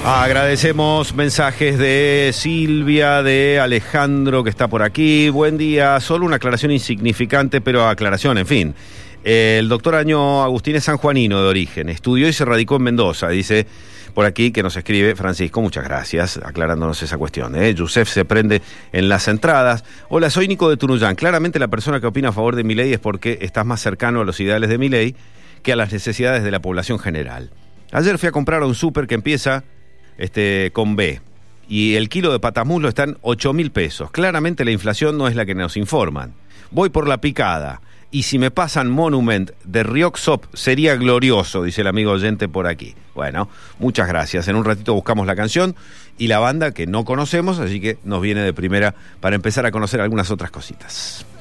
Agradecemos mensajes de Silvia, de Alejandro, que está por aquí. Buen día. Solo una aclaración insignificante, pero aclaración, en fin. El doctor Año Agustín es sanjuanino de origen. Estudió y se radicó en Mendoza. Dice por aquí que nos escribe Francisco. Muchas gracias, aclarándonos esa cuestión. Yusef se prende en las entradas. Hola, soy Nico de Tunuyán. Claramente la persona que opina a favor de Milei es porque estás más cercano a los ideales de Milei que a las necesidades de la población general. Ayer fui a comprar a un súper que empieza con B, y el kilo de patamuslo está en 8.000 pesos. Claramente la inflación no es la que nos informan. Voy por la picada, y si me pasan Monument de Rioxop sería glorioso, dice el amigo oyente por aquí. Bueno, muchas gracias. En un ratito buscamos la canción y la banda que no conocemos, así que nos viene de primera para empezar a conocer algunas otras cositas.